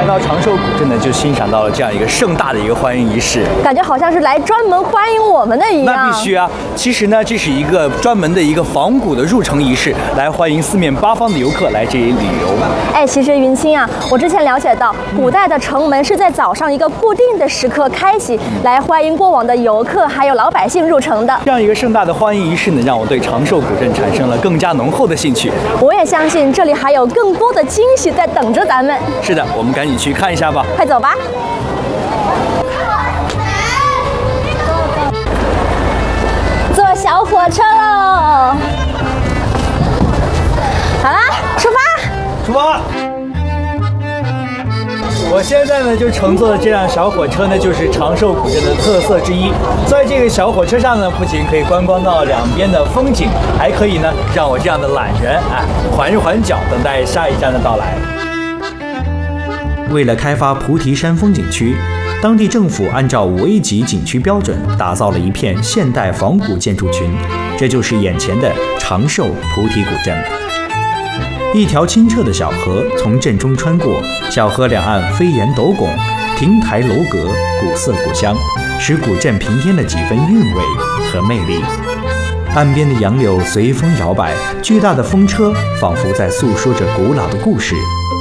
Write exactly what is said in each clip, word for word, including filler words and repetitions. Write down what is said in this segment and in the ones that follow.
到长寿古镇呢，就欣赏到了这样一个盛大的一个欢迎仪式， 感觉好像是来专门欢迎我们的一样。 那必须啊！其实呢，这是一个专门的一个仿古的入城仪式，来欢迎四面八方的游客来这里旅游。 哎，其实云清啊，我之前了解到，古代的城门是在早上一个固定的时刻开启，来欢迎过往的游客还有老百姓入城的。 这样一个盛大的欢迎仪式呢，让我对长寿古镇产生了更加浓厚的兴趣。 我也相信这里还有更多的惊喜在等着咱们。 是的，我们赶紧去看一下吧。 快走吧。坐小火车喽！好啦，出发！ 出发！我现在呢就乘坐的这辆小火车呢，就是长寿古镇的特色之一。在这个小火车上呢，不仅可以观光到两边的风景，还可以呢让我这样的懒人啊缓一缓脚，等待下一站的到来。 为了开发菩提山风景区，当地政府按照五 A 级景区标准，打造了一片现代仿古建筑群，这就是眼前的长寿菩提古镇。一条清澈的小河从镇中穿过，小河两岸飞檐斗拱，亭台楼阁，古色古香，使古镇平添了几分韵味和魅力。岸边的杨柳随风摇摆，巨大的风车仿佛在诉说着古老的故事。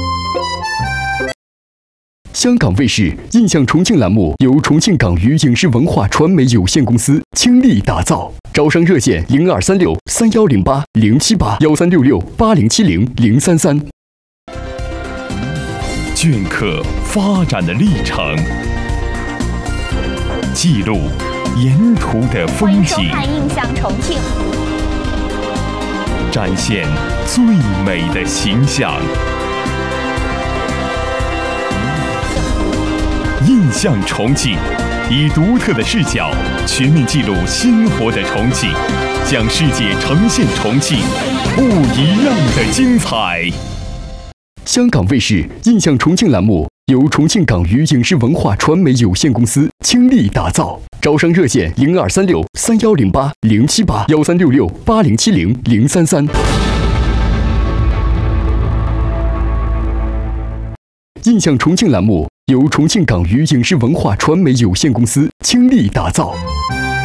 香港卫视印象重庆栏目由重庆港娱影视文化传媒有限公司倾力打造，招商热线零二三六三幺零八零七八幺三六六八零七零零三三。 镌刻发展的历程，记录沿途的风景， 欢迎收看《印象重庆》， 展现最美的形象。印象重庆，以独特的视角全面记录鲜活的重庆，向世界呈现重庆不一样的精彩。 香港卫视印象重庆栏目由重庆港娱影视文化传媒有限公司倾力打造，招商热线零二三六三幺零八零七八幺三六六八零七零零三三。印象重庆栏目由重庆港娱影视文化传媒有限公司倾力打造。